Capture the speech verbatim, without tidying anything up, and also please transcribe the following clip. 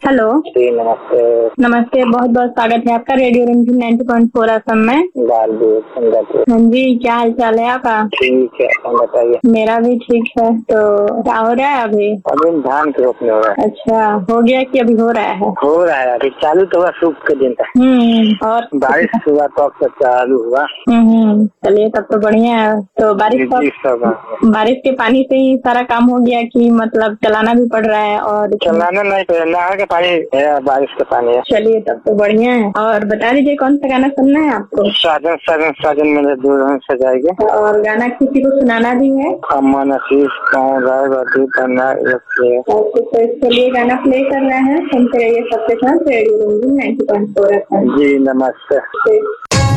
Hello जी नमस्ते। नमस्ते, बहुत बहुत स्वागत है आपका radio Ranjan ninety point four Assam में। हाँ जी, क्या हाल चाल है आपका? ठीक है, आप बताइए। मेरा भी ठीक है। तो क्या हो रहा है अभी? अभी धान के रोपने हो रहा है। अच्छा, हो गया कि अभी हो रहा है? हो रहा है, अभी चालू तो हुआ सूख के दिन तक। हम्म और बारिश हुआ तो अब तक चालू हुआ। हम्म चलिए, तब तो बढ़िया है। तो बारिश जी, सब बारिश के पानी से ही सारा काम हो गया कि मतलब चलाना भी पड़ रहा है? और चलाना नहीं पड़ेगा, नहर का पानी है, बारिश का पानी है। चलिए, तब तो बढ़िया है। और बता दीजिए कौन सा गाना सुनना है आपको? साजन साजन साजन मेरे दुल्हन सजाएगी। और गाना किसी को सुनाना भी है? अमन आशीष कौन राय करना रखिए। तो इसके लिए गाना प्ले करना है, सुनते रहिए सबके साथ radio Ranjan ninety point four. जी नमस्ते।